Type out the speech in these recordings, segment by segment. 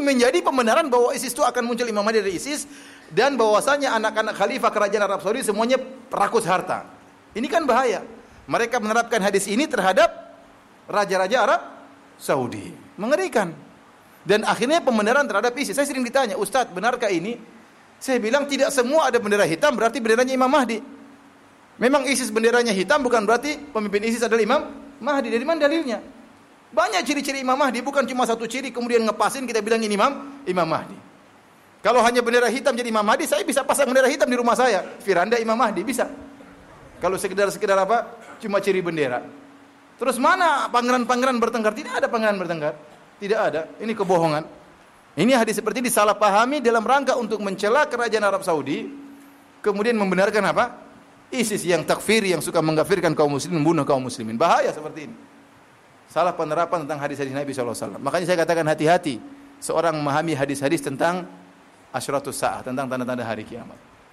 menjadi pembenaran bahwa ISIS itu akan muncul Imam Mahdi dari ISIS, dan bahwasanya anak-anak khalifah kerajaan Arab Saudi semuanya rakus harta. Ini kan bahaya. Mereka menerapkan hadis ini terhadap raja-raja Arab Saudi. Mengerikan. Dan akhirnya pembenaran terhadap ISIS. Saya sering ditanya, Ustaz, benarkah ini? Saya bilang tidak semua ada bendera hitam berarti benderanya Imam Mahdi. Memang ISIS benderanya hitam bukan berarti pemimpin ISIS adalah Imam Mahdi. Dari mana dalilnya? Banyak ciri-ciri Imam Mahdi, bukan cuma satu ciri kemudian ngepasin kita bilang ini Imam Mahdi. Kalau hanya bendera hitam jadi Imam Mahdi, saya bisa pasang bendera hitam di rumah saya. Firanda Imam Mahdi bisa. Kalau sekedar apa? Cuma ciri bendera. Terus mana pangeran-pangeran bertengkar? Tidak ada pangeran bertengkar. Tidak ada. Ini kebohongan. Ini hadis seperti disalahpahami dalam rangka untuk mencela kerajaan Arab Saudi, kemudian membenarkan apa? ISIS yang takfir, yang suka mengkafirkan kaum muslimin, membunuh kaum muslimin. Bahaya seperti ini. Salah penerapan tentang hadis-hadis Nabi SAW. Makanya saya katakan hati-hati seorang memahami hadis-hadis tentang asyratus sa'ah, tentang tanda-tanda hari kiamat.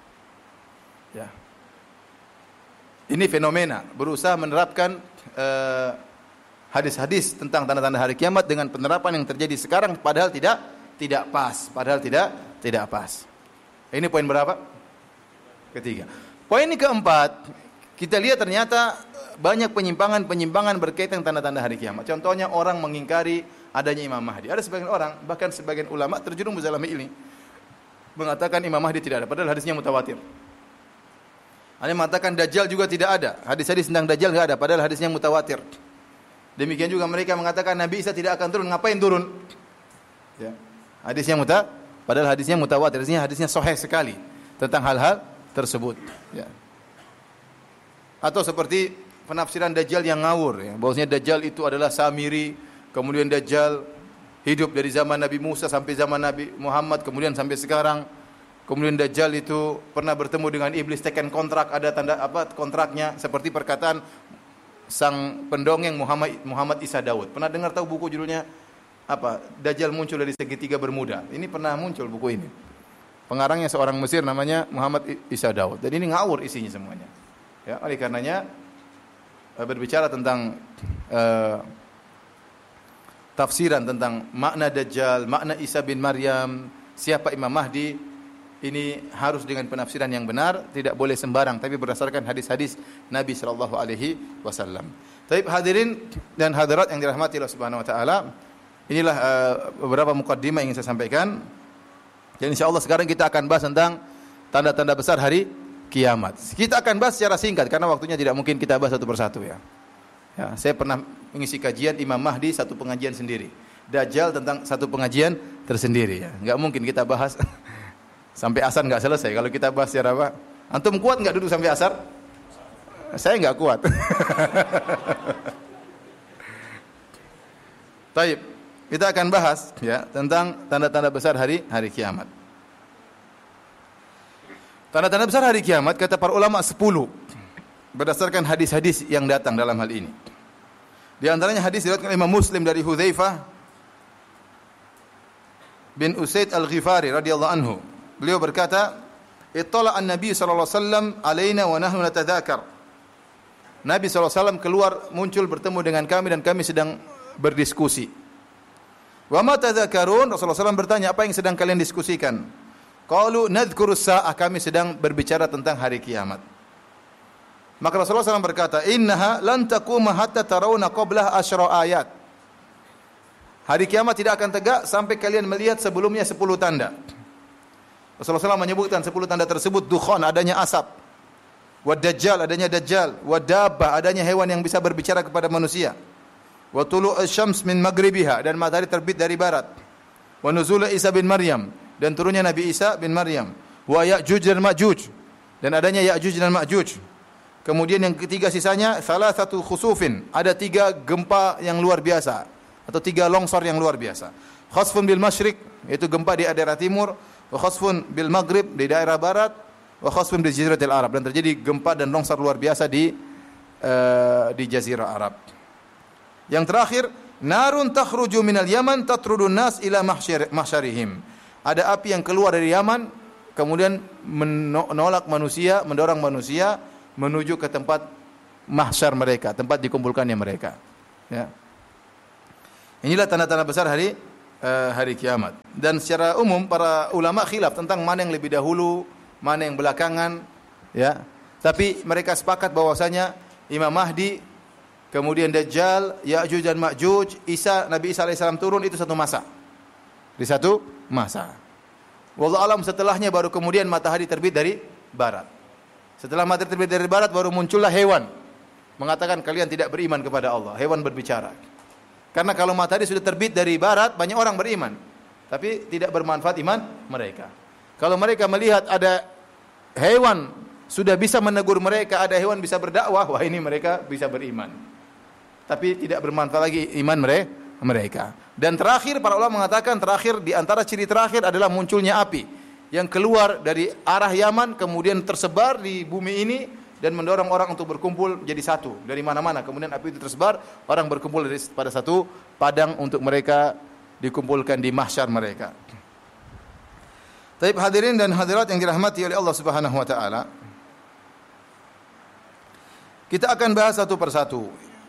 Ya. Ini fenomena berusaha menerapkan hadis-hadis tentang tanda-tanda hari kiamat dengan penerapan yang terjadi sekarang, padahal tidak pas, tidak pas. Ini poin berapa? Ketiga. Poin keempat, kita lihat ternyata banyak penyimpangan berkaitan tanda-tanda hari kiamat. Contohnya orang mengingkari adanya Imam Mahdi. Ada sebagian orang, bahkan sebagian ulama terjerumus dalam ini, mengatakan Imam Mahdi tidak ada, padahal hadisnya mutawatir. Ada yang mengatakan Dajjal juga tidak ada. Hadis-hadis tentang Dajjal tidak ada, padahal hadisnya mutawatir. Demikian juga mereka mengatakan Nabi Isa tidak akan turun. Ngapain turun? Ya. Hadisnya padahal hadisnya mutawatir. Hadisnya sahih sekali tentang hal-hal tersebut. Ya. Atau seperti penafsiran Dajjal yang ngawur, ya. Bahwasanya Dajjal itu adalah Samiri, kemudian Dajjal hidup dari zaman Nabi Musa sampai zaman Nabi Muhammad, kemudian sampai sekarang. Kemudian Dajjal itu pernah bertemu dengan iblis, tekan kontrak, ada tanda kontraknya, seperti perkataan sang pendongeng Muhammad Isa Daud. Pernah dengar tahu buku judulnya apa? Dajjal muncul dari segitiga Bermuda. Ini pernah muncul buku ini. Pengarangnya seorang Mesir namanya Muhammad Isa Daud. Dan ini ngawur isinya semuanya. Ya, oleh karenanya berbicara tentang tafsiran tentang makna Dajjal, makna Isa bin Maryam, siapa Imam Mahdi, ini harus dengan penafsiran yang benar, tidak boleh sembarang, tapi berdasarkan hadis-hadis Nabi sallallahu alaihi wasallam. Baik hadirin dan hadirat yang dirahmati Allah Subhanahu wa taala, inilah beberapa mukaddimah yang ingin saya sampaikan. Dan insyaallah sekarang kita akan bahas tentang tanda-tanda besar hari kiamat. Kita akan bahas secara singkat karena waktunya tidak mungkin kita bahas satu persatu ya. Ya, saya pernah mengisi kajian Imam Mahdi satu pengajian sendiri. Dajjal tentang satu pengajian tersendiri ya. Enggak mungkin kita bahas sampai asar enggak selesai. Kalau kita bahas secara apa? Antum kuat enggak duduk sampai asar? Saya enggak kuat. Baik, kita akan bahas ya tentang tanda-tanda besar hari kiamat. Tanda-tanda besar hari kiamat kata para ulama 10 berdasarkan hadis-hadis yang datang dalam hal ini. Di antaranya hadis diriwayatkan Imam Muslim dari Hudzaifah bin Usaid Al-Ghifari radhiyallahu anhu. Beliau berkata, "Ittala an-nabi sallallahu alaihi wasallam alaina wa nahnu natadzakar." Nabi sallallahu alaihi wasallam keluar muncul bertemu dengan kami dan kami sedang berdiskusi. "Wa ma tadzakarun?" Rasulullah SAW bertanya, "Apa yang sedang kalian diskusikan?" Qalu nadhkurus sa'ah, kami sedang berbicara tentang hari kiamat. Maka Rasulullah SAW berkata, "Innaha lan taquma hatta tarawna qablah asyra ayat." Hari kiamat tidak akan tegak sampai kalian melihat sebelumnya 10 tanda. Rasulullah SAW menyebutkan 10 tanda tersebut, dukhan, adanya asap, wa dajjal, adanya dajjal, wa dabbah, adanya hewan yang bisa berbicara kepada manusia, wa tulu'us syams min maghribiha, dan matahari terbit dari barat, wa nuzul Isa bin Maryam, dan turunnya Nabi Isa bin Maryam, wa Ya'juj dan Ma'juj, dan adanya Ya'juj dan Ma'juj. Kemudian yang ketiga sisanya salah satu khusufin, ada 3 gempa yang luar biasa atau 3 longsor yang luar biasa. Khasfun bil masyriq, yaitu gempa di daerah timur, wa khasfun bil maghrib, di daerah barat, wa khasfun di jaziratil Arab, dan terjadi gempa dan longsor luar biasa di jazirah Arab. Yang terakhir, narun takhruju minal Yaman tatrudun nas ila mahsyarihim. Ada api yang keluar dari Yaman kemudian menolak manusia, mendorong manusia menuju ke tempat mahsyar mereka, tempat dikumpulkannya mereka. Ya. Inilah tanda-tanda besar hari hari kiamat. Dan secara umum para ulama khilaf tentang mana yang lebih dahulu, mana yang belakangan, ya. Tapi mereka sepakat bahwasanya Imam Mahdi, kemudian Dajjal, Ya'juj dan Ma'juj, Nabi Isa alaihissalam turun itu satu masa. Di satu masa. Wallahu alam setelahnya baru kemudian matahari terbit dari barat. Setelah matahari terbit dari barat baru muncullah hewan mengatakan kalian tidak beriman kepada Allah. Hewan berbicara. Karena kalau matahari sudah terbit dari barat, banyak orang beriman. Tapi tidak bermanfaat iman mereka. Kalau mereka melihat ada hewan sudah bisa menegur mereka, ada hewan bisa berdakwah, wah ini mereka bisa beriman. Tapi tidak bermanfaat lagi iman mereka. Dan terakhir para ulama mengatakan di antara ciri terakhir adalah munculnya api yang keluar dari arah Yaman kemudian tersebar di bumi ini dan mendorong orang untuk berkumpul jadi satu dari mana-mana. Kemudian api itu tersebar, orang berkumpul pada satu padang untuk mereka dikumpulkan di mahsyar mereka. Taib hadirin dan hadirat yang dirahmati oleh Allah Subhanahu wa taala. Kita akan bahas satu persatu.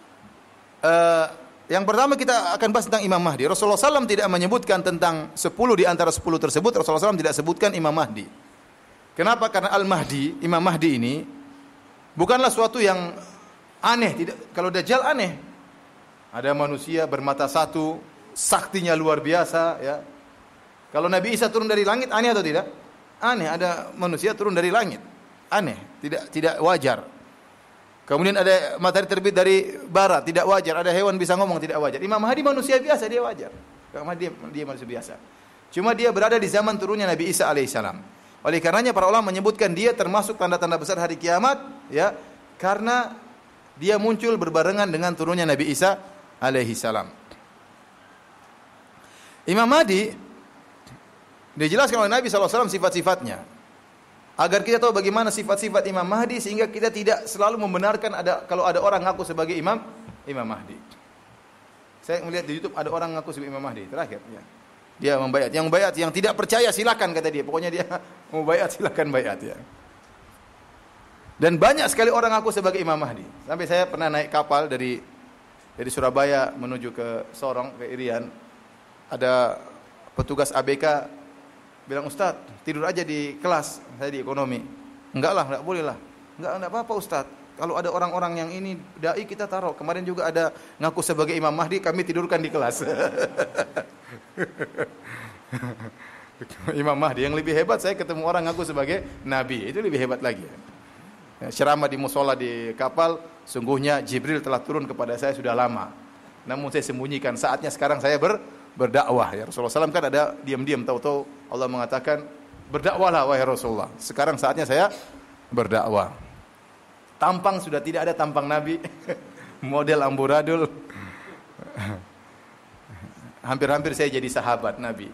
Yang pertama kita akan bahas tentang Imam Mahdi. Rasulullah SAW tidak menyebutkan tentang 10 di antara 10 tersebut. Rasulullah SAW tidak sebutkan Imam Mahdi. Kenapa? Karena Al-Mahdi, Imam Mahdi ini bukanlah suatu yang aneh. Kalau Dajjal aneh. Ada manusia bermata satu, saktinya luar biasa. Ya. Kalau Nabi Isa turun dari langit, aneh atau tidak? Aneh. Ada manusia turun dari langit. Aneh. Tidak wajar. Kemudian ada matahari terbit dari barat, tidak wajar. Ada hewan bisa ngomong, tidak wajar. Imam Mahdi manusia biasa, dia wajar. Dia manusia biasa. Cuma dia berada di zaman turunnya Nabi Isa alaihissalam. Oleh karenanya para ulama menyebutkan dia termasuk tanda-tanda besar hari kiamat, ya, karena dia muncul berbarengan dengan turunnya Nabi Isa alaihissalam. Imam Mahdi dijelaskan oleh Nabi SAW sifat-sifatnya. Agar kita tahu bagaimana sifat-sifat Imam Mahdi sehingga kita tidak selalu membenarkan kalau ada orang ngaku sebagai Imam Mahdi. Saya melihat di YouTube ada orang ngaku sebagai Imam Mahdi terakhir. Ya. Dia membayat. Yang tidak percaya silakan kata dia. Pokoknya dia mau bayat silakan bayat ya. Dan banyak sekali orang ngaku sebagai Imam Mahdi. Sampai saya pernah naik kapal dari Surabaya menuju ke Sorong ke Irian. Ada petugas ABK bilang, Ustaz, tidur aja di kelas, saya di ekonomi. Enggak boleh lah. Enggak apa-apa Ustaz. Kalau ada orang-orang yang ini dai kita taruh. Kemarin juga ada ngaku sebagai Imam Mahdi, kami tidurkan di kelas. Imam Mahdi yang lebih hebat, saya ketemu orang ngaku sebagai Nabi. Itu lebih hebat lagi. Ceramah di musola di kapal, sungguhnya Jibril telah turun kepada saya sudah lama. Namun saya sembunyikan. Saatnya sekarang saya berdakwah. Ya Rasulullah SAW kan ada diam-diam, tahu-tahu Allah mengatakan berdakwahlah wahai Rasulullah. Sekarang saatnya saya berdakwah. Tampang sudah tidak ada tampang Nabi. Model amburadul. Hampir-hampir saya jadi sahabat Nabi.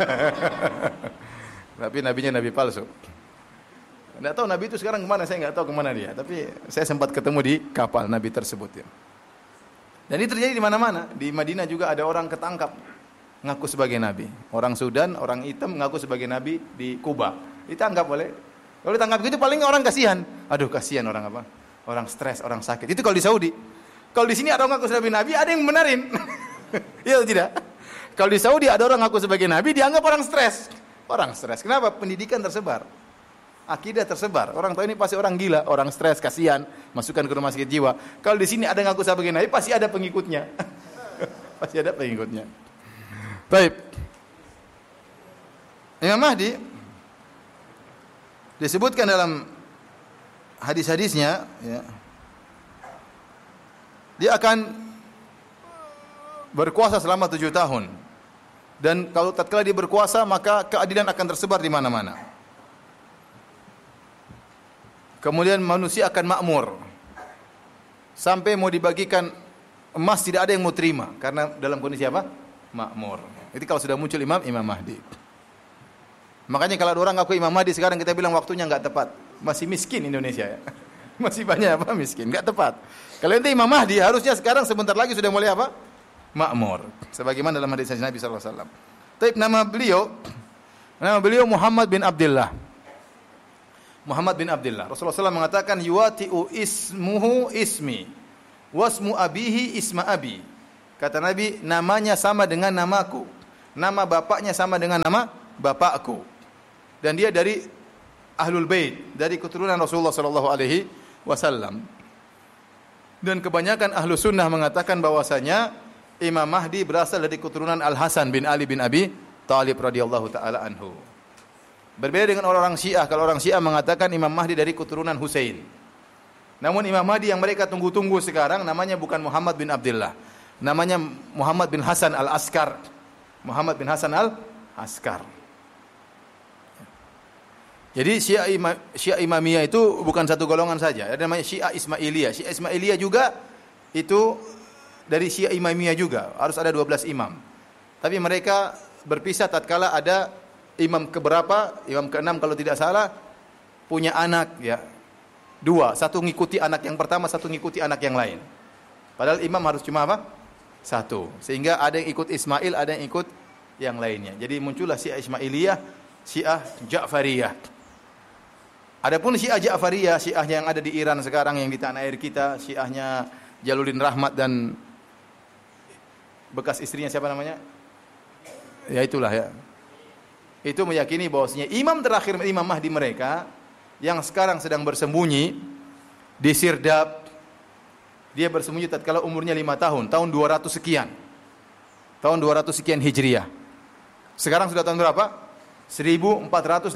Tapi nabinya nabi palsu. Enggak tahu Nabi itu sekarang kemana, saya enggak tahu kemana dia. Tapi saya sempat ketemu di kapal Nabi tersebut ya. Dan ini terjadi di mana-mana. Di Madinah juga ada orang ketangkap ngaku sebagai Nabi. Orang Sudan, orang hitam ngaku sebagai Nabi di Kuba. Ditangkap oleh. Kalau ditangkap gitu paling orang kasihan. Aduh kasihan orang apa? Orang stres, orang sakit. Itu kalau di Saudi. Kalau di sini ada orang ngaku sebagai Nabi, ada yang benerin. Iya atau tidak? Kalau di Saudi ada orang ngaku sebagai Nabi, dianggap orang stres. Orang stres. Kenapa? Pendidikan tersebar. Akidah tersebar. Orang tahu ini pasti orang gila, orang stres, kasihan, masukkan ke rumah sakit jiwa. Kalau di sini ada ngaku sebagai Nabi, pasti ada pengikutnya. Pasti ada pengikutnya. Baik. Imam Mahdi disebutkan dalam hadis-hadisnya ya, dia akan berkuasa selama 7 tahun. Dan kalau tatkala dia berkuasa maka keadilan akan tersebar di mana-mana. Kemudian manusia akan makmur. Sampai mau dibagikan emas tidak ada yang mau terima karena dalam kondisi apa? Makmur. Itu kalau sudah muncul Imam Mahdi. Makanya kalau ada orang ngaku Imam Mahdi sekarang kita bilang waktunya enggak tepat. Masih miskin Indonesia ya. Masih banyak apa miskin, enggak tepat. Kalau ente Imam Mahdi harusnya sekarang sebentar lagi sudah mulai apa? Makmur. Sebagaimana dalam hadis Nabi sallallahu alaihi wasallam. Tapi nama beliau Muhammad bin Abdullah. Muhammad bin Abdullah. Rasulullah SAW mengatakan yuwati'u ismuhu ismi wasmu abihi isma abi. Kata Nabi, namanya sama dengan namaku nama bapaknya sama dengan nama bapakku. Dan dia dari Ahlul Bait, dari keturunan Rasulullah sallallahu alaihi wasallam. Dan kebanyakan ahlu sunnah mengatakan bahwasanya Imam Mahdi berasal dari keturunan Al-Hasan bin Ali bin Abi Thalib radhiyallahu taala anhu. Berbeda dengan orang-orang Syiah. Kalau orang Syiah mengatakan Imam Mahdi dari keturunan Husain. Namun Imam Mahdi yang mereka tunggu-tunggu sekarang namanya bukan Muhammad bin Abdullah. Namanya Muhammad bin Hasan Al-Askar. Muhammad bin Hasan Al-Askar. Jadi Syiah Imamiyah itu bukan satu golongan saja. Ada namanya Syiah Ismailiyah. Syiah Ismailiyah juga itu dari Syiah Imamiyah juga. Harus ada 12 imam. Tapi mereka berpisah tatkala ada imam keberapa, imam ke-6 kalau tidak salah, punya anak ya. 2, satu ngikuti anak yang pertama, satu ngikuti anak yang lain. Padahal imam harus cuma apa? 1. Sehingga ada yang ikut Ismail, ada yang ikut yang lainnya. Jadi muncullah Syiah Ismailiyah, Syiah Ja'fariyah. Adapun Syiah Ja'fariyah, Syiahnya yang ada di Iran sekarang yang di tanah air kita, Syiahnya Jaluddin Rahmat dan bekas istrinya siapa namanya? Ya itulah ya. Itu meyakini bahwasanya imam terakhir Imam Mahdi mereka yang sekarang sedang bersembunyi di Sirdab. Dia bersembunyi tatkala umurnya 5 tahun, tahun 200 sekian. Tahun 200 sekian Hijriah. Sekarang sudah tahun berapa? 1438.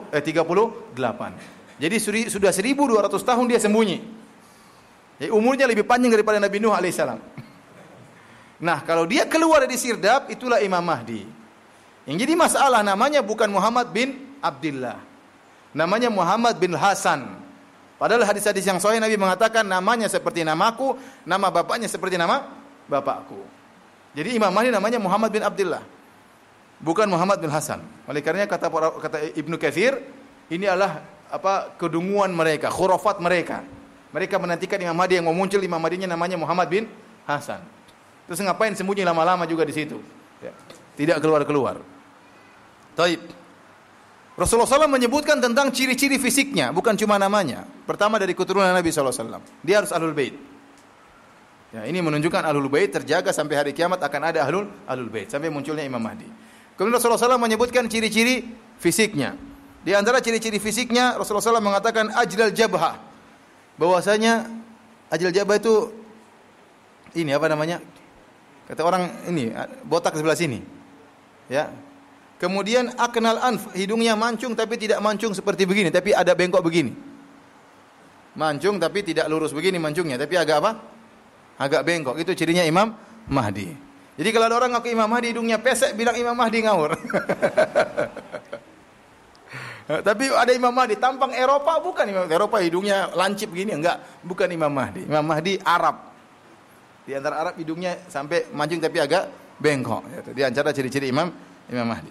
Jadi sudah 1200 tahun dia sembunyi. Jadi umurnya lebih panjang daripada Nabi Nuh alaihissalam. Nah, kalau dia keluar dari Sirdab, itulah Imam Mahdi. Yang jadi masalah namanya bukan Muhammad bin Abdullah. Namanya Muhammad bin Hasan. Padahal hadis-hadis yang sahih Nabi mengatakan namanya seperti namaku, nama bapaknya seperti nama bapakku. Jadi Imam Mahdi namanya Muhammad bin Abdullah. Bukan Muhammad bin Hasan. Oleh karenanya kata Ibnu Katsir, ini adalah kedunguan mereka, khurafat mereka. Mereka menantikan Imam Mahdi yang mau muncul, Imam Mahdinya namanya Muhammad bin Hasan. Terus ngapain sembunyi lama-lama juga di situ? Ya. Tidak keluar-keluar. Taib. Rasulullah SAW menyebutkan tentang ciri-ciri fisiknya, bukan cuma namanya. Pertama dari keturunan Nabi SAW. Dia harus Ahlul Bait. Ya, ini menunjukkan Ahlul Bait terjaga sampai hari kiamat akan ada Ahlul Bait sampai munculnya Imam Mahdi. Kemudian Rasulullah SAW menyebutkan ciri-ciri fisiknya. Di antara ciri-ciri fisiknya Rasulullah SAW mengatakan ajlal jabhah. Bahwasanya ajlal jabhah itu ini apa namanya? Kata orang ini botak sebelah sini. Ya. Kemudian aknal anf, hidungnya mancung tapi tidak mancung seperti begini, tapi ada bengkok begini. Mancung tapi tidak lurus begini mancungnya, tapi agak apa? Agak bengkok. Itu cirinya Imam Mahdi. Jadi kalau ada orang ngaku Imam Mahdi hidungnya pesek, bilang Imam Mahdi ngawur. Tapi ada Imam Mahdi tampang Eropa, bukan Imam Eropa hidungnya lancip begini, enggak, bukan Imam Mahdi. Imam Mahdi Arab. Di antara Arab hidungnya sampai mancung tapi agak bengkok. Di antara ciri-ciri Imam Mahdi.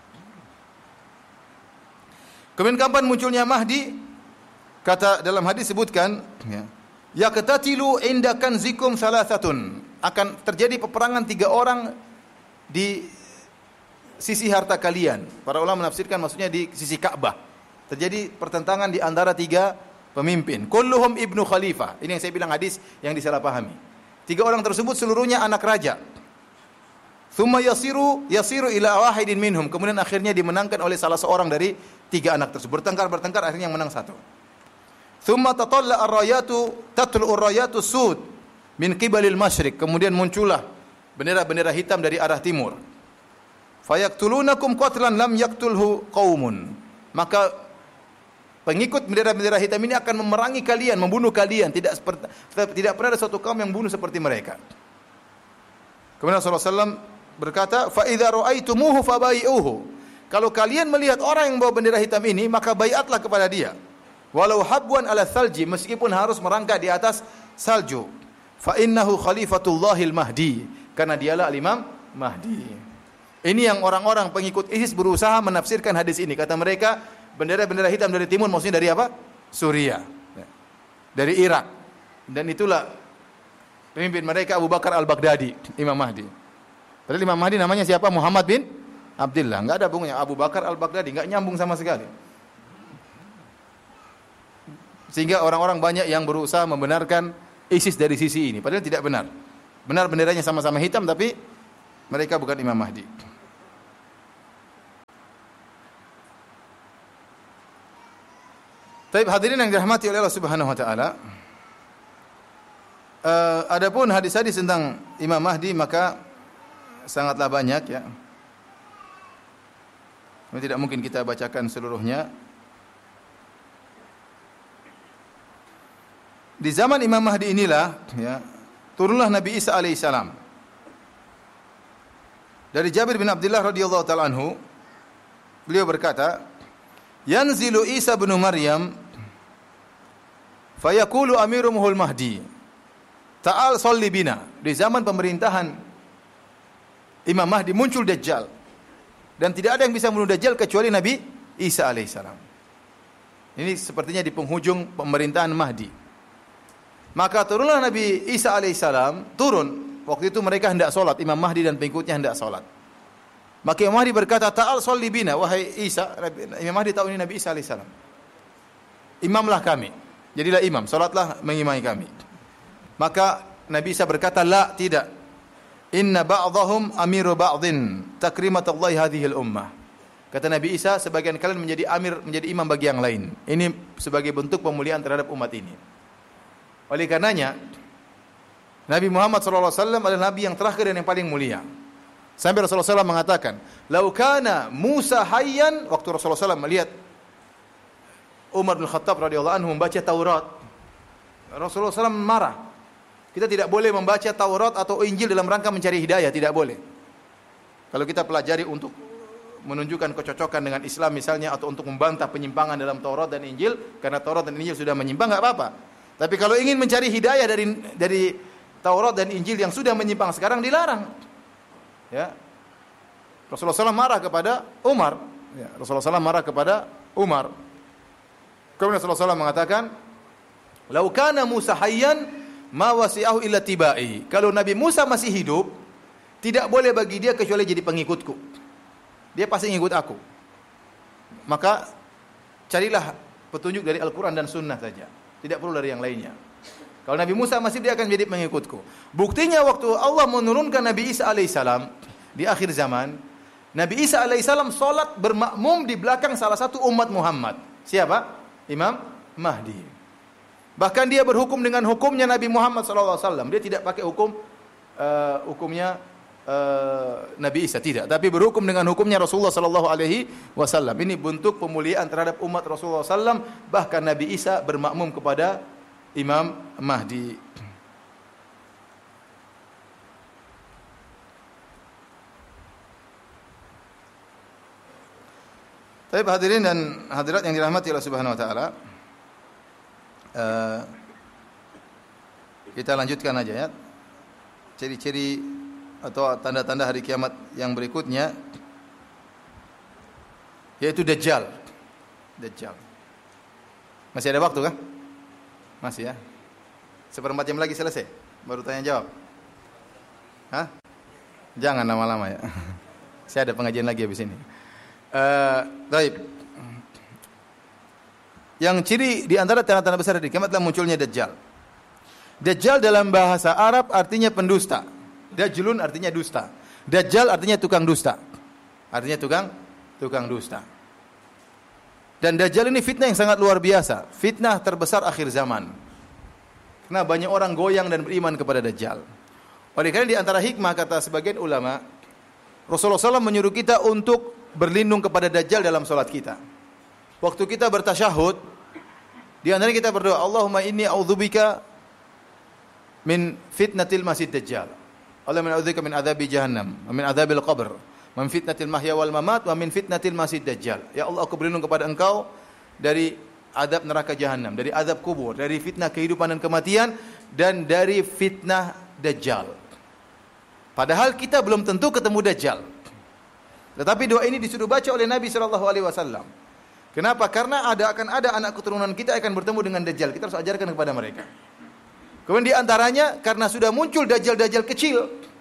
Kemudian kapan munculnya Mahdi? Kata dalam hadis sebutkan, ya qatatilu inda kanzikum salasatun. Akan terjadi peperangan 3 orang di sisi harta kalian. Para ulama menafsirkan maksudnya di sisi Ka'bah. Terjadi pertentangan di antara 3 pemimpin. Kulluhum ibnu khalifah. Ini yang saya bilang hadis yang disalahpahami. 3 orang tersebut seluruhnya anak raja. Thumma yasiru ila wahidin minhum. Kemudian akhirnya dimenangkan oleh salah seorang dari 3 anak tersebut. Bertengkar akhirnya yang menang 1. Thumma tatalla ar-rayatu tatlu ar-rayatu sud min qibalil masyriq. Kemudian muncullah bendera-bendera hitam dari arah timur. Fayaktulunakum qatlan lam yaktulhu qaumun. Maka pengikut bendera-bendera hitam ini akan memerangi kalian, membunuh kalian. Tidak pernah ada suatu kaum yang bunuh seperti mereka. Kemudian Rasulullah SAW berkata, fa idza ra'aitumuhu fabai'uhu. Kalau kalian melihat orang yang bawa bendera hitam ini, maka baiatlah kepada dia. Walau habwan ala thalji, meskipun harus merangkak di atas salju. Fa innahu khalifatullahil mahdi, karena dialah al-Imam Mahdi. Ini yang orang-orang pengikut ISIS berusaha menafsirkan hadis ini. Kata mereka, bendera-bendera hitam dari timur maksudnya dari apa? Suriah. Dari Irak. Dan itulah pemimpin mereka Abu Bakar al-Baghdadi, Imam Mahdi. Padahal Imam Mahdi namanya siapa? Muhammad bin Abdullah. Enggak ada hubungannya Abu Bakar al-Baghdadi, enggak nyambung sama sekali. Sehingga orang-orang banyak yang berusaha membenarkan ISIS dari sisi ini, padahal tidak benar. Benar benderanya sama-sama hitam tapi mereka bukan Imam Mahdi. Baik, hadirin yang dirahmati oleh Allah Subhanahu wa taala. Adapun hadis-hadis tentang Imam Mahdi maka sangatlah banyak ya. Tidak mungkin kita bacakan seluruhnya. Di zaman Imam Mahdi inilah ya, turunlah Nabi Isa alaihissalam. Dari Jabir bin Abdullah radhiyallahu taala anhu, beliau berkata, "Yanzilu Isa bin Maryam fayaqulu amiruhul Mahdi, ta'al sholli bina." Di zaman pemerintahan Imam Mahdi muncul Dajjal. Dan tidak ada yang bisa membunuh Dajjal kecuali Nabi Isa alaihissalam. Ini sepertinya di penghujung pemerintahan Mahdi. Maka turunlah Nabi Isa alaihissalam, turun. Waktu itu mereka hendak solat, Imam Mahdi dan pengikutnya hendak solat. Maka Imam Mahdi berkata, "Ta'al sholli bina," wahai Isa. Imam Mahdi tahu ini Nabi Isa alaihissalam. Imamlah kami. Jadilah imam, solatlah mengimami kami. Maka Nabi Isa berkata, "La, tidak. Inna ba'dahum amiru ba'dhin takrimatullahi hadhil ummah." Kata Nabi Isa, sebagian kalian menjadi amir, menjadi imam bagi yang lain. Ini sebagai bentuk pemuliaan terhadap umat ini. Oleh karenanya, Nabi Muhammad SAW adalah Nabi yang terakhir dan yang paling mulia. Sampai Rasulullah SAW mengatakan, "Lau kana Musa hayyan," waktu Rasulullah SAW melihat Umar bin Khattab radhiyallahu anhu membaca Taurat, Rasulullah SAW marah. Kita tidak boleh membaca Taurat atau Injil dalam rangka mencari hidayah, tidak boleh. Kalau kita pelajari untuk menunjukkan kecocokan dengan Islam misalnya, atau untuk membantah penyimpangan dalam Taurat dan Injil, karena Taurat dan Injil sudah menyimpang, enggak apa-apa. Tapi kalau ingin mencari hidayah dari Taurat dan Injil yang sudah menyimpang sekarang, dilarang. Ya. Rasulullah SAW marah kepada Umar. Ya, Rasulullah SAW marah kepada Umar. Kemudian Rasulullah SAW mengatakan, "Lau kana Musa hayyan ma wasi'ahu illa tibai." Kalau Nabi Musa masih hidup, tidak boleh bagi dia kecuali jadi pengikutku. Dia pasti ngikut aku. Maka carilah petunjuk dari Al-Quran dan Sunnah saja. Tidak perlu dari yang lainnya. Kalau Nabi Musa masih, dia akan jadi pengikutku. Buktinya waktu Allah menurunkan Nabi Isa alaihissalam di akhir zaman, Nabi Isa alaihissalam solat bermakmum di belakang salah satu umat Muhammad. Siapa? Imam Mahdi. Bahkan dia berhukum dengan hukumnya Nabi Muhammad SAW. Dia tidak pakai hukumnya Nabi Isa, tidak. Tapi berhukum dengan hukumnya Rasulullah SAW. Ini bentuk pemuliaan terhadap umat Rasulullah SAW. Bahkan Nabi Isa bermakmum kepada Imam Mahdi. Tapi hadirin dan hadirat yang dirahmati Allah Subhanahu Wa Taala, kita lanjutkan aja ya. Ciri-ciri atau tanda-tanda hari kiamat yang berikutnya, yaitu Dajjal. Dajjal. Masih ada waktu kah? Masih ya. 1/4 jam lagi selesai. Baru tanya jawab. Hah? Jangan lama-lama ya. Saya ada pengajian lagi habis ini. Baik. Yang ciri di antara tanda-tanda besar di kiamat adalah munculnya Dajjal. Dajjal dalam bahasa Arab artinya pendusta. Dajjalun artinya dusta. Dajjal artinya tukang dusta. Artinya tukang dusta. Dan Dajjal ini fitnah yang sangat luar biasa. Fitnah terbesar akhir zaman. Karena banyak orang goyang dan beriman kepada Dajjal. Oleh karena di antara hikmah, kata sebagian ulama, Rasulullah SAW menyuruh kita untuk berlindung kepada Dajjal dalam salat kita. Waktu kita bertasyahud, di antara kita berdoa, Allahumma inni a'udzubika min fitnatil masih Dajjal. Allahumma a'udzubika min adzabi jahannam, wa min adzabil qabr, wa min fitnatil mahya wal mamat, wa min fitnatil masih Dajjal. Ya Allah, aku berlindung kepada Engkau dari azab neraka jahannam, dari azab kubur, dari fitnah kehidupan dan kematian, dan dari fitnah Dajjal. Padahal kita belum tentu ketemu Dajjal. Tetapi doa ini disuruh baca oleh Nabi SAW. Kenapa? Karena akan ada anak keturunan kita akan bertemu dengan Dajjal. Kita harus ajarkan kepada mereka. Kemudian di antaranya, karena sudah muncul Dajjal-Dajjal kecil.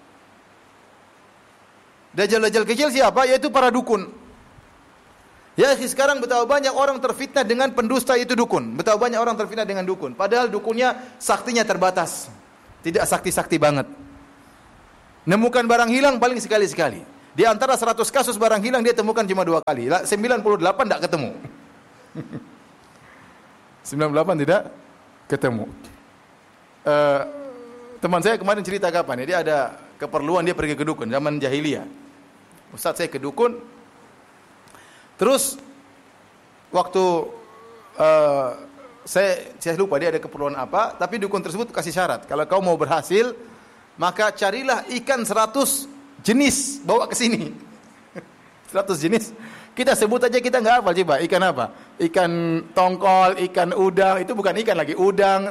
Dajjal-Dajjal kecil siapa? Yaitu para dukun. Ya, sekarang betapa banyak orang terfitnah dengan pendusta itu dukun. Betapa banyak orang terfitnah dengan dukun. Padahal dukunnya saktinya terbatas. Tidak sakti-sakti banget. Nemukan barang hilang paling sekali-sekali. Di antara 100 kasus barang hilang dia temukan cuma 2 kali. 98 tidak ketemu. 98 tidak ketemu. Teman saya kemarin cerita kapan ya, dia ada keperluan, dia pergi ke dukun zaman jahiliyah. Ustaz, saya ke dukun. Terus waktu saya lupa dia ada keperluan apa, tapi dukun tersebut kasih syarat, kalau kau mau berhasil, maka carilah ikan 100 jenis, bawa ke sini. 100 jenis. Kita sebut aja, kita enggak hafal. Coba, ikan apa? Ikan tongkol, ikan udang, itu bukan ikan lagi, udang,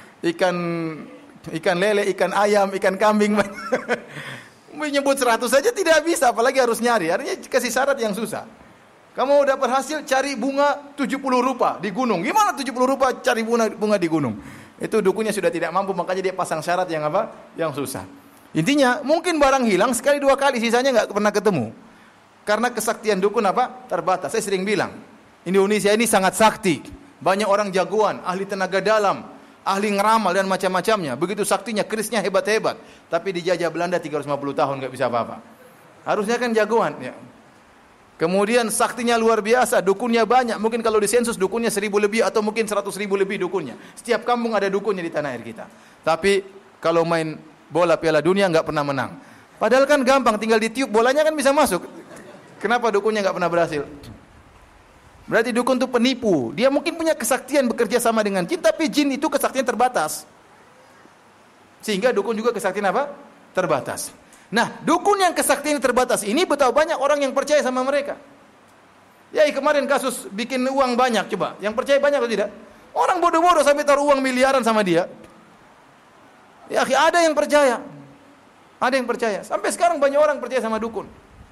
ikan lele, ikan ayam, ikan kambing. Menyebut 100 saja tidak bisa, apalagi harus nyari. Artinya kasih syarat yang susah. Kamu udah berhasil cari bunga 70 rupa di gunung. Gimana 70 rupa cari bunga di gunung? Itu dukunnya sudah tidak mampu, makanya dia pasang syarat yang apa? Yang susah. Intinya, mungkin barang hilang sekali dua kali, sisanya enggak pernah ketemu. Karena kesaktian dukun apa? Terbatas. Saya sering bilang, Indonesia ini sangat sakti. Banyak orang jagoan, ahli tenaga dalam, ahli ngeramal dan macam-macamnya. Begitu saktinya, kerisnya hebat-hebat. Tapi dijajah Belanda 350 tahun enggak bisa apa-apa. Harusnya kan jagoan, ya. Kemudian saktinya luar biasa, dukunnya banyak. Mungkin kalau disensus dukunnya 1000 lebih atau mungkin 100.000 lebih dukunnya. Setiap kampung ada dukunnya di tanah air kita. Tapi kalau main bola Piala Dunia enggak pernah menang. Padahal kan gampang, tinggal ditiup bolanya kan bisa masuk. Kenapa dukunnya enggak pernah berhasil? Berarti dukun itu penipu. Dia mungkin punya kesaktian bekerja sama dengan jin, tapi jin itu kesaktian terbatas. Sehingga dukun juga kesaktian apa? Terbatas. Nah, dukun yang kesaktian terbatas ini betapa banyak orang yang percaya sama mereka. Ya, kemarin kasus bikin uang banyak, coba. Yang percaya banyak atau tidak? Orang bodoh-bodoh sampai taruh uang miliaran sama dia. Ya, ada yang percaya. Ada yang percaya. Sampai sekarang banyak orang percaya sama dukun.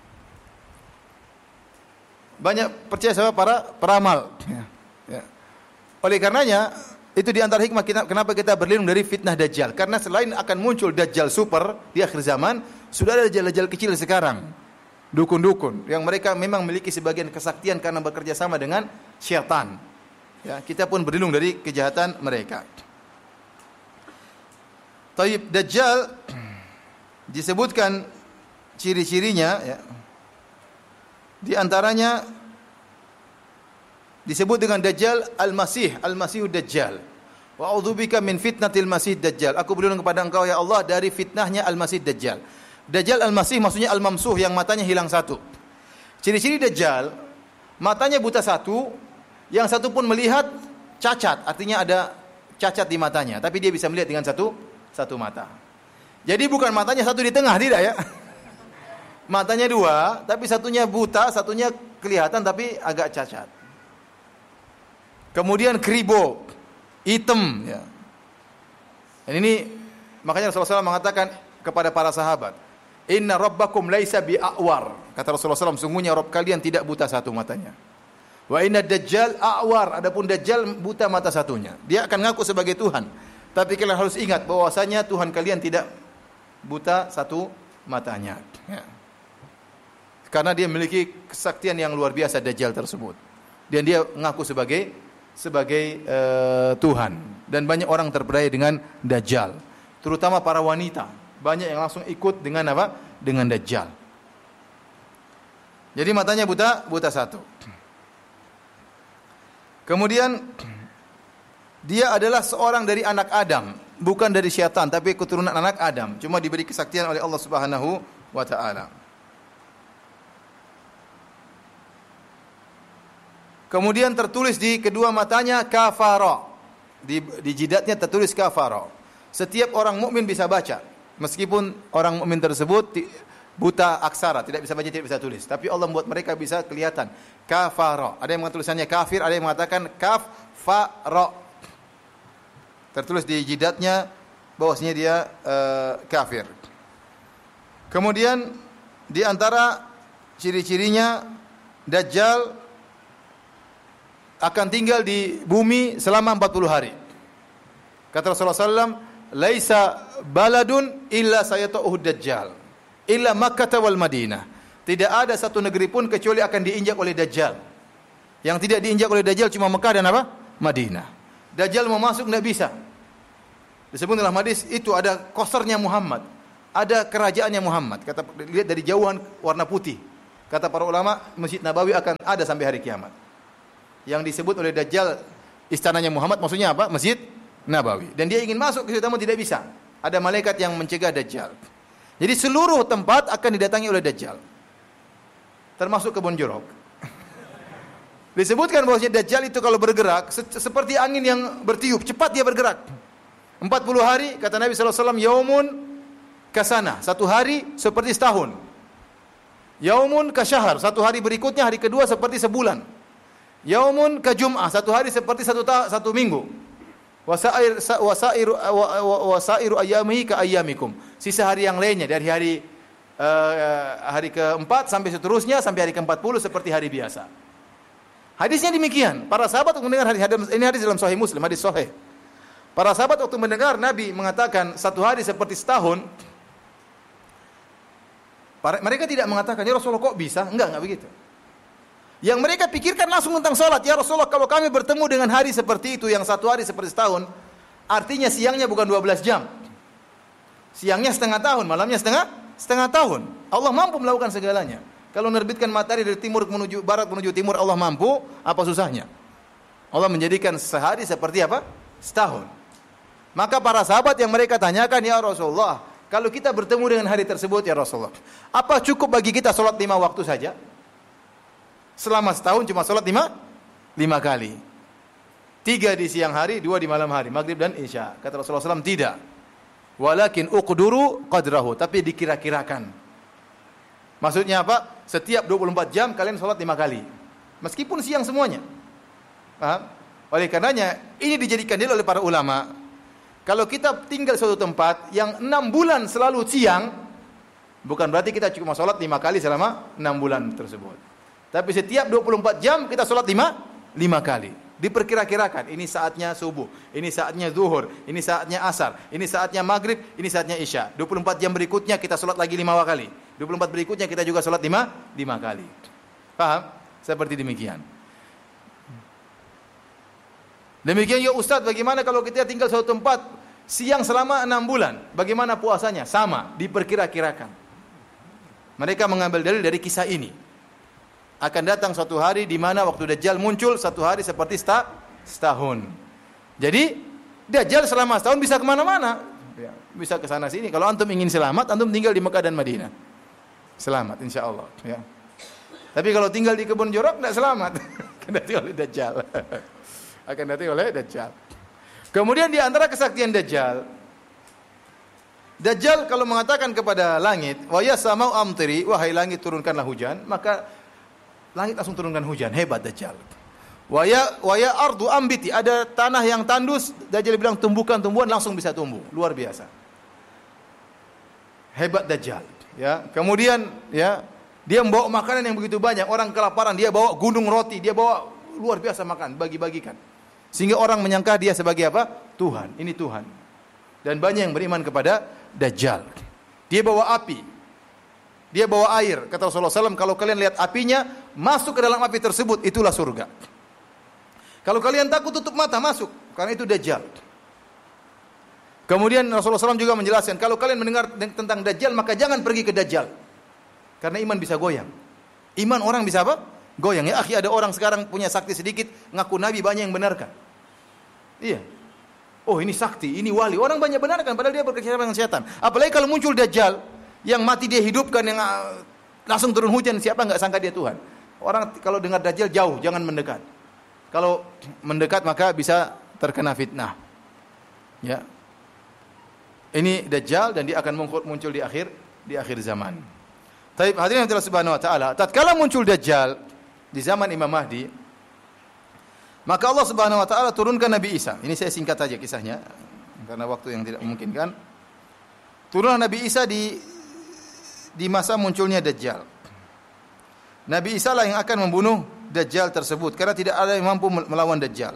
Banyak percaya sama para peramal. Ya. Oleh karenanya, itu di antara hikmah kita, kenapa kita berlindung dari fitnah Dajjal. Karena selain akan muncul Dajjal super di akhir zaman, sudah ada Dajjal kecil sekarang. Dukun-dukun yang mereka memang memiliki sebagian kesaktian karena bekerja sama dengan syaitan. Ya, kita pun berlindung dari kejahatan mereka. Taib, Dajjal disebutkan ciri-cirinya, ya. Di antaranya disebut dengan Dajjal Al-Masih, Al-Masihud Dajjal. Wa a'udzubika min fitnatil Masih Dajjal. Aku berlindung kepada Engkau ya Allah dari fitnahnya Al-Masih Dajjal. Dajjal Al-Masih maksudnya Al-Mamsuh, yang matanya hilang satu. Ciri-ciri Dajjal, matanya buta satu, yang satu pun melihat cacat, artinya ada cacat di matanya, tapi dia bisa melihat dengan satu mata. Jadi bukan matanya satu di tengah, tidak ya. Matanya dua, tapi satunya buta, satunya kelihatan tapi agak cacat. Kemudian kribo, hitam, ya. Dan ini makanya Rasulullah SAW mengatakan kepada para sahabat, Inna rabbakum laisa bi'awar. Kata Rasulullah SAW, sungguhnya Rabb kalian tidak buta satu matanya. Wa inna dajjal a'war. Adapun Dajjal buta mata satunya. Dia akan ngaku sebagai Tuhan. Tapi kalian harus ingat bahwasanya Tuhan kalian tidak buta satu matanya. Ya. Karena dia memiliki kesaktian yang luar biasa Dajjal tersebut. Dan dia ngaku sebagai Tuhan. Dan banyak orang terpedaya dengan Dajjal. Terutama para wanita. Banyak yang langsung ikut dengan apa? Dengan Dajjal. Jadi matanya buta satu. Kemudian dia adalah seorang dari anak Adam, bukan dari syaitan, tapi keturunan anak Adam. Cuma diberi kesaktian oleh Allah Subhanahu wa taala. Kemudian tertulis di kedua matanya kafara. Di jidatnya tertulis kafara. Setiap orang mukmin bisa baca. Meskipun orang mukmin tersebut buta aksara, tidak bisa baca, tidak bisa tulis, tapi Allah membuat mereka bisa kelihatan. Kafara. Ada yang mengatakan tulisannya kafir, ada yang mengatakan kafara. Tertulis di jidatnya bahwasanya dia kafir. Kemudian di antara ciri-cirinya Dajjal akan tinggal di bumi selama 40 hari. Kata Rasulullah SAW, laisa baladun illa sayata'uhu Dajjal illa Makkah wal Madinah. Tidak ada satu negeri pun kecuali akan diinjak oleh Dajjal. Yang tidak diinjak oleh Dajjal cuma Mekah dan apa? Madinah. Dajjal mau masuk tidak bisa. Disebut dalam hadis itu ada kosernya Muhammad, ada kerajaannya Muhammad. Kata lihat dari jauhan warna putih. Kata para ulama Masjid Nabawi akan ada sampai hari kiamat. Yang disebut oleh Dajjal istananya Muhammad, maksudnya apa? Masjid Nabawi. Dan dia ingin masuk ke situ namun tidak bisa. Ada malaikat yang mencegah Dajjal. Jadi seluruh tempat akan didatangi oleh Dajjal. Termasuk kebun jeruk. Disebutkan bahwasanya Dajjal itu kalau bergerak seperti angin yang bertiup, cepat dia bergerak. 40 hari kata Nabi sallallahu alaihi wasallam, yaumun kasana, satu hari seperti setahun. Yaumun kasyahar, satu hari berikutnya, hari kedua seperti sebulan. Yaumun kajum'ah, satu hari seperti satu minggu. Wasairu ayyamihi ka ayyamikum. Sisa hari yang lainnya dari hari keempat sampai seterusnya sampai hari ke-40 seperti hari biasa. Hadisnya demikian. Para sahabat waktu mendengar ini hadis dalam Sahih Muslim, hadis sahih. Para sahabat waktu mendengar Nabi mengatakan satu hari seperti setahun, mereka tidak mengatakan, ya Rasulullah kok bisa? Enggak begitu. Yang mereka pikirkan langsung tentang salat. Ya Rasulullah, kalau kami bertemu dengan hari seperti itu, yang satu hari seperti setahun, artinya siangnya bukan 12 jam. Siangnya setengah tahun, malamnya setengah tahun. Allah mampu melakukan segalanya. Kalau menerbitkan matahari dari timur menuju barat menuju timur, Allah mampu, apa susahnya? Allah menjadikan sehari seperti apa? Setahun. Maka para sahabat yang mereka tanyakan, ya Rasulullah, kalau kita bertemu dengan hari tersebut, ya Rasulullah, apa cukup bagi kita salat 5 waktu saja? Selama setahun cuma salat 5 kali. 3 di siang hari, 2 di malam hari, maghrib dan isya. Kata Rasulullah SAW, tidak. Walakin uqduru qadrahu, tapi dikira-kirakan. Maksudnya apa? Setiap 24 jam kalian salat 5 kali. Meskipun siang semuanya. Paham? Oleh karenanya, ini dijadikan dalil oleh para ulama. Kalau kita tinggal suatu tempat yang 6 bulan selalu siang, bukan berarti kita cuma salat 5 kali selama 6 bulan tersebut. Tapi setiap 24 jam kita sholat 5 kali. Diperkira-kirakan, ini saatnya subuh, ini saatnya zuhur, ini saatnya asar, ini saatnya maghrib, ini saatnya isya. 24 jam berikutnya kita sholat lagi 5 kali. 24 berikutnya kita juga sholat 5 kali. Paham? Seperti demikian. Demikian ya Ustaz, bagaimana kalau kita tinggal suatu tempat siang selama 6 bulan? Bagaimana puasanya? Sama, diperkira-kirakan. Mereka mengambil dalil dari kisah ini. Akan datang suatu hari di mana waktu Dajjal muncul, satu hari seperti setahun. Jadi Dajjal selama setahun bisa kemana-mana, ya, bisa ke sana sini. Kalau antum ingin selamat, antum tinggal di Mekah dan Madinah, selamat insya Allah. Ya. Tapi kalau tinggal di kebun jorok, tidak selamat. Akan datang oleh Dajjal. Akan datang oleh Dajjal. Kemudian di antara kesaktian Dajjal, Dajjal kalau mengatakan kepada langit, wa ya samau amtiri, wahai langit turunkanlah hujan, maka langit langsung turunkan hujan. Hebat Dajjal. Wa ya ardu ambiti, ada tanah yang tandus, Dajjal bilang tumbuhkan tumbuhan, langsung bisa tumbuh. Luar biasa. Hebat Dajjal, ya. Kemudian ya, dia membawa makanan yang begitu banyak, orang kelaparan, dia bawa gunung roti, dia bawa luar biasa makan, bagi-bagikan. Sehingga orang menyangka dia sebagai apa? Tuhan. Ini Tuhan. Dan banyak yang beriman kepada Dajjal. Dia bawa api. Dia bawa air. Kata Rasulullah SAW, kalau kalian lihat apinya, masuk ke dalam api tersebut, itulah surga. Kalau kalian takut, tutup mata, masuk. Karena itu Dajjal. Kemudian Rasulullah SAW juga menjelaskan, kalau kalian mendengar tentang Dajjal, maka jangan pergi ke Dajjal. Karena iman bisa goyang. Iman orang bisa apa? Goyang. Ya akhi, ada orang sekarang punya sakti sedikit, ngaku nabi, banyak yang benarkan. Iya. Oh ini sakti, ini wali. Orang banyak benarkan, padahal dia berkecimpung dengan setan. Apalagi kalau muncul Dajjal, yang mati dia hidupkan, yang langsung turun hujan, siapa enggak sangka dia Tuhan. Orang kalau dengar Dajjal jauh, jangan mendekat. Kalau mendekat maka bisa terkena fitnah. Ya. Ini Dajjal dan dia akan muncul di akhir zaman. Tapi hadirin Allah Subhanahu wa taala, tatkala muncul Dajjal di zaman Imam Mahdi, maka Allah Subhanahu wa taala turunkan Nabi Isa. Ini saya singkat saja kisahnya karena waktu yang tidak memungkinkan. Turunlah Nabi Isa di masa munculnya Dajjal. Nabi Isa lah yang akan membunuh Dajjal tersebut karena tidak ada yang mampu melawan Dajjal.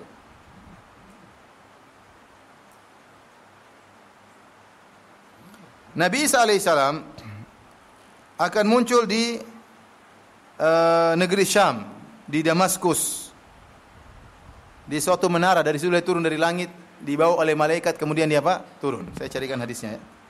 Nabi Isa alaihissalam akan muncul di negeri Syam, di Damaskus, di suatu menara. Dari situ dia turun dari langit, dibawa oleh malaikat, kemudian dia apa? Turun. Saya carikan hadisnya ya.